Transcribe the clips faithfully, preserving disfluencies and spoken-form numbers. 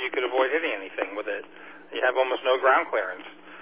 you could avoid hitting anything with it. You have almost no ground clearance.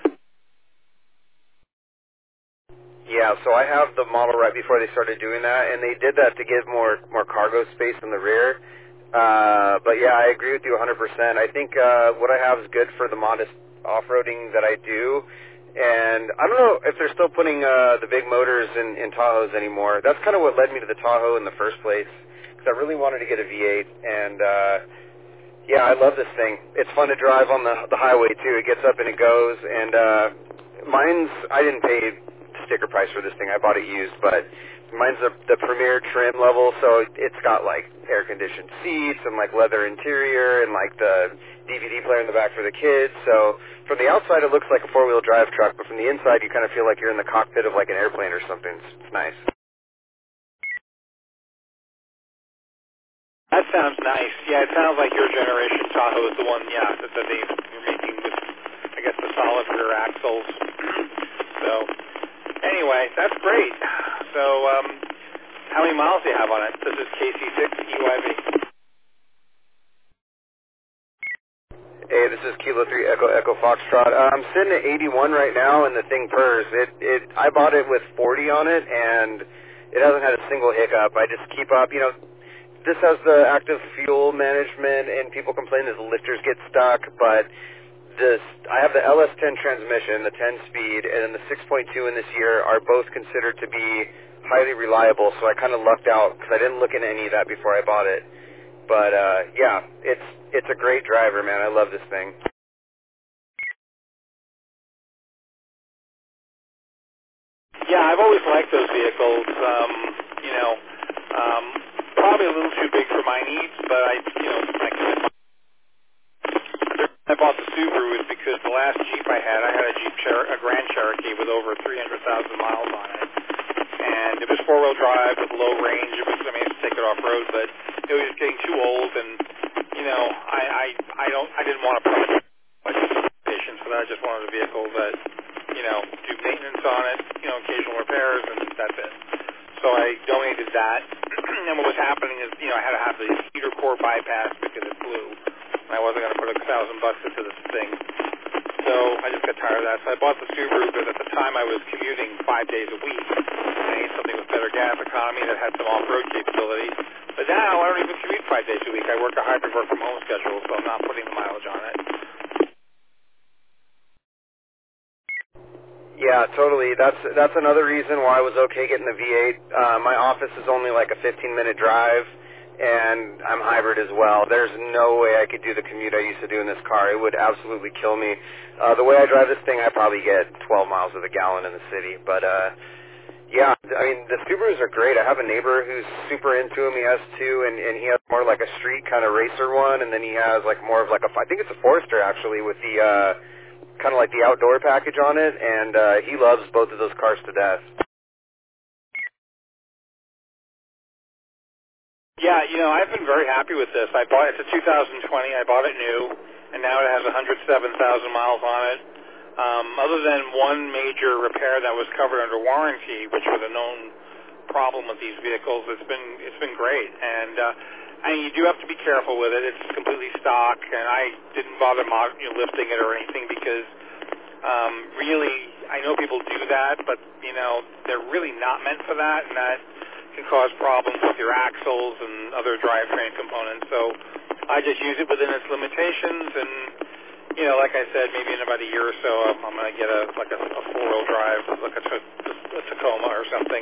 Yeah, so I have the model right before they started doing that, and they did that to give more more cargo space in the rear. Uh, but yeah, I agree with you one hundred percent. I think uh, what I have is good for the modest off-roading that I do, and I don't know if they're still putting uh, the big motors in, in Tahoes anymore. That's kind of what led me to the Tahoe in the first place, because I really wanted to get a V eight, and uh, yeah, I love this thing. It's fun to drive on the, the highway too. It gets up and it goes, and uh, mine's, I didn't pay sticker price for this thing. I bought it used, but mine's the, the premier trim level, so it's got like air conditioned seats and like leather interior and like the D V D player in the back for the kids. So from the outside it looks like a four wheel drive truck, but from the inside you kind of feel like you're in the cockpit of like an airplane or something. It's, it's nice. That sounds nice. Yeah, it sounds like your generation Tahoe is the one, yeah, that, that they were making with, I guess, the solid rear axles. So anyway, that's great. So, um, how many miles do you have on it? This is K C six E Y V. Hey, this is Kilo three Echo Echo Foxtrot. Uh, I'm sitting at eighty-one right now, and the thing purrs. It it I bought it with forty on it, and it hasn't had a single hiccup. I just keep up. You know, this has the active fuel management, and people complain that the lifters get stuck, but this I have the L S ten transmission, the ten speed, and then the six point two in this year are both considered to be highly reliable, so I kind of lucked out because I didn't look into any of that before I bought it. But uh, yeah, it's it's a great driver, man. I love this thing. Yeah, I've always liked those vehicles. Um, you know, um, probably a little too big for my needs, but I, you know, I can. I bought the Subaru is because the last Jeep I had, I had a Jeep Cher- a Grand Cherokee with over three hundred thousand miles on it, and it was four-wheel drive with low range. It was, I mean, I used to take it off road, but it was just getting too old, and you know, I, I, I don't, I didn't want to put much patience for that. I just wanted a vehicle that, you know, do maintenance on it, you know, occasional repairs, and that's it. So I donated that, and what was happening is, you know, I had to have the heater core bypass because it blew. I wasn't going to put a thousand bucks into this thing. So I just got tired of that. So I bought the Subaru, but at the time I was commuting five days a week. I needed something with better gas economy that had some off-road capability. But now I don't even commute five days a week. I work a hybrid work-from-home schedule, so I'm not putting the mileage on it. Yeah, totally. That's that's another reason why I was okay getting the V eight. Uh, my office is only like a fifteen minute drive, and I'm hybrid as well. There's no way I could do the commute I used to do in this car. It would absolutely kill me. Uh, the way I drive this thing, I probably get twelve miles of the gallon in the city. But uh, yeah, I mean, the Subarus are great. I have a neighbor who's super into them. He has two, and, and he has more like a street kind of racer one, and then he has like more of like a, I think it's a Forester actually with the, uh, kind of like the outdoor package on it, and uh, he loves both of those cars to death. Yeah, you know, I've been very happy with this. I bought it's a two thousand twenty. I bought it new, and now it has one hundred seven thousand miles on it. Um, other than one major repair that was covered under warranty, which was a known problem with these vehicles, it's been it's been great. And uh, and you do have to be careful with it. It's completely stock, and I didn't bother mod- you know, lifting it or anything because um, really, I know people do that, but you know, they're really not meant for that, and that can cause problems with your axles and other drivetrain components. So I just use it within its limitations, and you know, like I said, maybe in about a year or so, I'm, I'm going to get a like a, a four-wheel drive, like a, a Tacoma or something.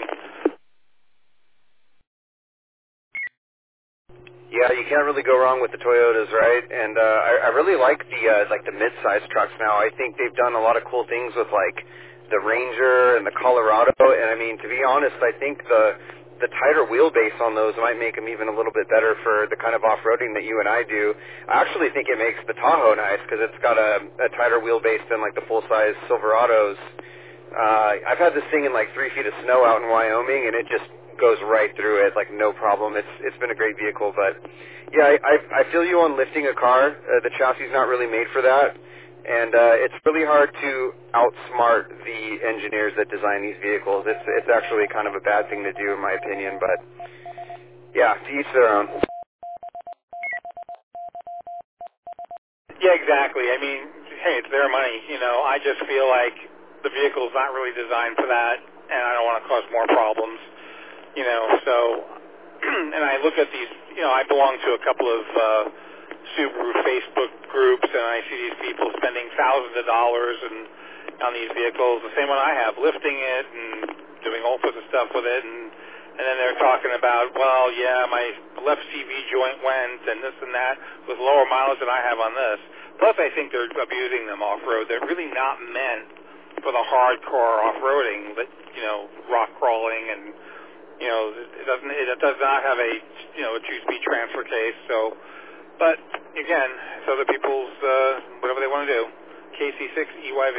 Yeah, you can't really go wrong with the Toyotas, right? And uh, I, I really like the uh, like the mid-size trucks now. I think they've done a lot of cool things with like the Ranger and the Colorado. And I mean, to be honest, I think the the tighter wheelbase on those might make them even a little bit better for the kind of off-roading that you and I do. I actually think it makes the Tahoe nice because it's got a, a tighter wheelbase than like the full-size Silverados. Uh, I've had this thing in like three feet of snow out in Wyoming, and it just goes right through it, like no problem. It's it's been a great vehicle, but yeah, I I, I feel you on lifting a car. Uh, the chassis is not really made for that, and uh, it's really hard to outsmart the engineers that design these vehicles. It's it's actually kind of a bad thing to do, in my opinion. But yeah, to each their own. Yeah, exactly. I mean, hey, it's their money. You know, I just feel like the vehicle's not really designed for that, and I don't want to cause more problems. You know, so, and I look at these, you know, I belong to a couple of uh, Subaru Facebook groups, and I see these people spending thousands of dollars and on these vehicles, the same one I have, lifting it and doing all sorts of stuff with it, and and then they're talking about, well, yeah, my left C V joint went and this and that with lower mileage than I have on this. Plus, I think they're abusing them off-road. They're really not meant for the hardcore off-roading, but, you know, rock crawling and, you know, it doesn't, it does not have a, you know, a two-speed transfer case. So, but again, it's other people's, uh, whatever they want to do. K C six E Y V.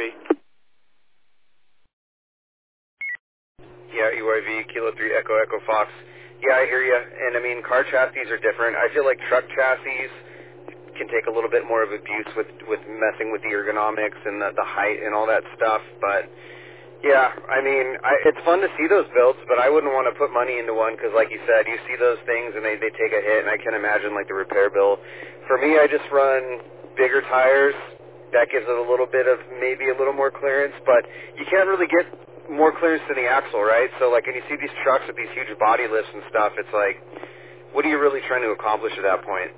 Yeah, E Y V, Kilo three, Echo, Echo, Fox. Yeah, I hear you. And, I mean, car chassis are different. I feel like truck chassis can take a little bit more of abuse with, with messing with the ergonomics and the, the height and all that stuff. But, yeah, I mean, I, it's fun to see those builds, but I wouldn't want to put money into one because, like you said, you see those things and they, they take a hit, and I can imagine, like, the repair bill. For me, I just run bigger tires. That gives it a little bit of maybe a little more clearance, but you can't really get more clearance than the axle, right? So, like, when you see these trucks with these huge body lifts and stuff, it's like, what are you really trying to accomplish at that point?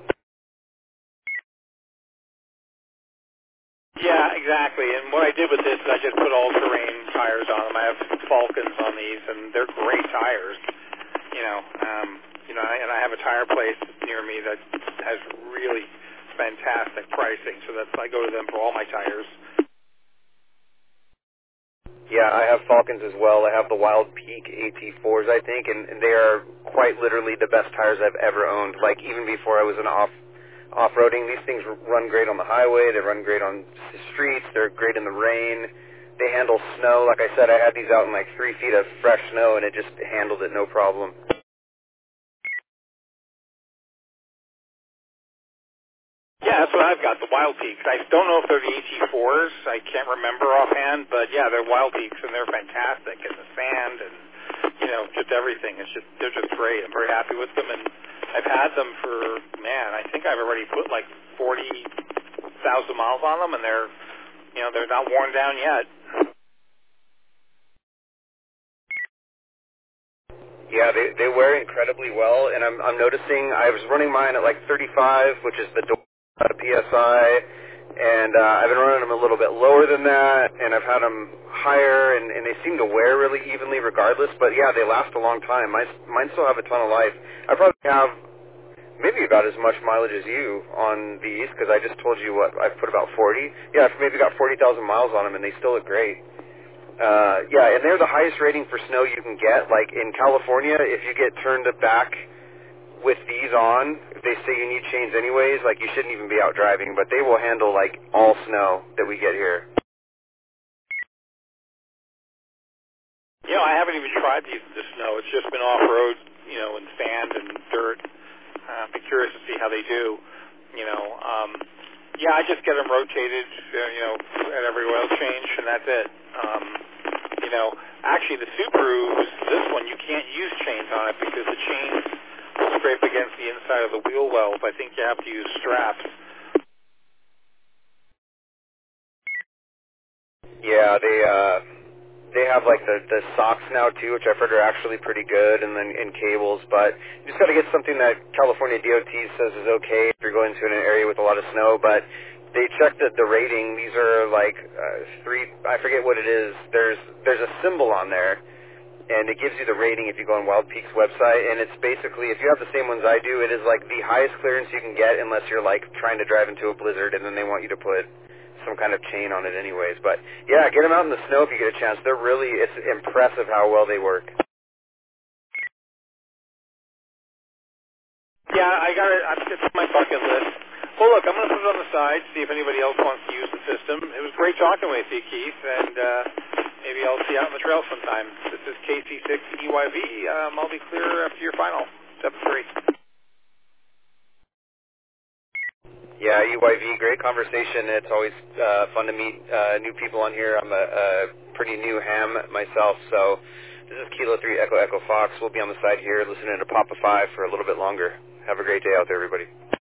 Yeah, exactly. And what I did with this is I just put all-terrain tires on them. I have Falcons on these, and they're great tires. You know, um, you know, and I have a tire place near me that has really fantastic pricing, so that's I go to them for all my tires. Yeah, I have Falcons as well. I have the Wild Peak A T fours, I think, and, and they are quite literally the best tires I've ever owned. Like, even before I was in off, off-roading, these things run great on the highway. They run great on the streets. They're great in the rain. They handle snow. Like I said, I had these out in like three feet of fresh snow, and it just handled it no problem. Yeah, that's what I've got, the Wild Peaks. I don't know if they're the A T fours. I can't remember offhand, but yeah, they're Wild Peaks, and they're fantastic. And the sand and, you know, just everything. It's just, they're just great. I'm very happy with them, and I've had them for, man, I think I've already put like forty thousand miles on them, and they're, you know, they're not worn down yet. Yeah, they they wear incredibly well, and I'm I'm noticing I was running mine at like thirty-five, which is the uh, P S I, and uh, I've been running them a little bit lower than that, and I've had them higher, and, and they seem to wear really evenly regardless. But yeah, they last a long time. Mine mine still have a ton of life. I probably have maybe about as much mileage as you on these because I just told you what I've put about forty. Yeah, I've maybe got forty thousand miles on them, and they still look great. Uh, yeah, and they're the highest rating for snow you can get. Like in California, if you get turned back with these on, if they say you need chains anyways, like you shouldn't even be out driving, but they will handle like all snow that we get here. You know, I haven't even tried these in the snow. It's just been off-road, you know, in sand and dirt. Uh, I'd be curious to see how they do, you know. Um, yeah, I just get them rotated, uh, you know, at every oil change, and that's it. Um, you know, actually the Subarus, this one, you can't use chains on it because the chains will scrape against the inside of the wheel wells. I think you have to use straps. Yeah, they uh, they have like the the socks now too, which I've heard are actually pretty good, and then in cables. But you just got to get something that California D O T says is okay if you're going to an area with a lot of snow. But they checked the, the rating. These are like uh, three. I forget what it is. There's there's a symbol on there, and it gives you the rating if you go on Wild Peak's website. And it's basically, if you have the same ones I do, it is like the highest clearance you can get unless you're like trying to drive into a blizzard, and then they want you to put some kind of chain on it anyways. But yeah, get them out in the snow if you get a chance. They're really, it's impressive how well they work. Yeah, I got it. It's on my bucket list. Well, look, I'm going to put it on the side, see if anybody else wants to use the system. It was great talking with you, Keith, and uh, maybe I'll see you out on the trail sometime. This is K C six E Y V. Um, I'll be clear after your final, seven three. Yeah, E Y V, great conversation. It's always uh, fun to meet uh, new people on here. I'm a, a pretty new ham myself, so this is Kilo three Echo Echo Fox. We'll be on the side here listening to Papa five for a little bit longer. Have a great day out there, everybody.